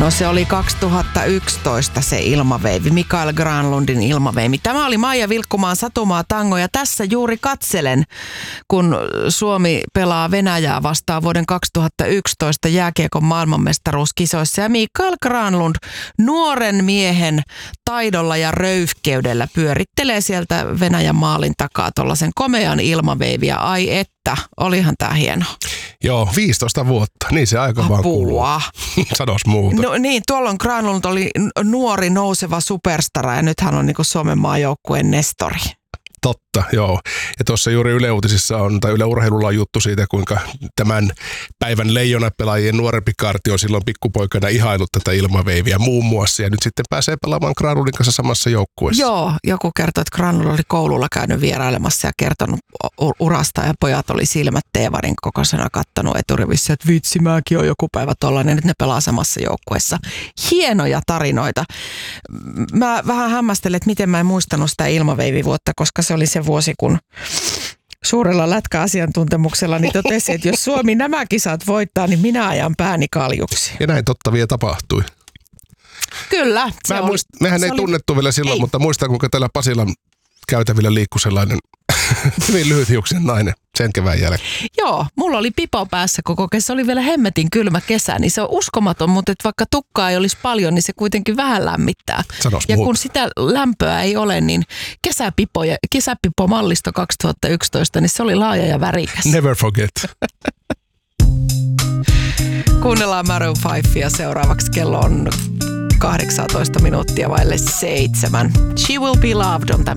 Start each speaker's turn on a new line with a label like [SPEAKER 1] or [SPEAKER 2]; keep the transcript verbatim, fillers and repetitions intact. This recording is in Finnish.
[SPEAKER 1] No se oli kaksituhattayksitoista se ilmaveivi, Mikael Granlundin ilmaveivi. Tämä oli Maija Vilkkumaan Satumaa tango ja tässä juuri katselen, kun Suomi pelaa Venäjää vastaan vuoden kaksituhattayksitoista jääkiekon maailmanmestaruuskisoissa. Ja Mikael Granlund nuoren miehen taidolla ja röyhkeydellä pyörittelee sieltä Venäjän maalin takaa tuollaisen komean ilmaveiviä. Ai että, olihan tää hieno.
[SPEAKER 2] Joo, viisitoista vuotta. Niin se aika vaan kuluu. Sanos muuta.
[SPEAKER 1] No niin, tuolloin Granlund oli nuori nouseva superstara ja nyt hän on niinku Suomen maajoukkueen nestori.
[SPEAKER 2] Totta, joo. Ja tuossa juuri Yle Uutisissa on, tai Yle Urheilulla on juttu siitä, kuinka tämän päivän leijonapelaajien nuorempi kaarti on silloin pikkupoikana ihailut tätä ilmaveiviä muun muassa. Ja nyt sitten pääsee pelaamaan Granlundin kanssa samassa joukkueessa.
[SPEAKER 1] Joo, joku kertoi, että Granlund oli koululla käynyt vierailemassa ja kertonut urasta ja pojat oli silmät teevarin kokoisena kattonut eturivissä, että vitsi, mäkin on joku päivä tollainen, nyt ne pelaa samassa joukkueessa. Hienoja tarinoita. Mä vähän hämmästelen, että miten mä en muistanut sitä ilmaveivivuotta, koska se oli se vuosi, kun suurella lätkäasiantuntemuksella niin totesi, että jos Suomi nämä kisat voittaa, niin minä ajan pääni kaljuksi.
[SPEAKER 2] Ja näin totta vielä tapahtui.
[SPEAKER 1] Kyllä.
[SPEAKER 2] Mä oli, muist, mehän ei oli, tunnettu vielä silloin, ei. Mutta muistan, kuinka täällä Pasilan käytävillä liikkui sellainen hyvin lyhythiuksinen nainen sen kevään jälkeen.
[SPEAKER 1] Joo, mulla oli pipo päässä koko kesä. Se oli vielä hemmetin kylmä kesä, niin se on uskomaton, mutta että vaikka tukkaa ei olisi paljon, niin se kuitenkin vähän lämmittää.
[SPEAKER 2] Sanos
[SPEAKER 1] ja
[SPEAKER 2] muuta.
[SPEAKER 1] Kun sitä lämpöä ei ole, niin kesäpipo, ja, kesäpipo mallisto kaksituhattayksitoista, niin se oli laaja ja värikäs.
[SPEAKER 2] Never forget.
[SPEAKER 1] Kuunnellaan Maroon viidea seuraavaksi kello on kahdeksantoista minuuttia vaille seitsemän. She Will Be Loved on tämä